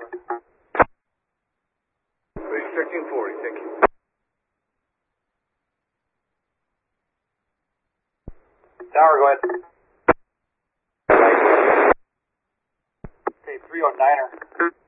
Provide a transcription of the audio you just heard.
Base 1340, thank you. Tower, go ahead. Okay, 309er.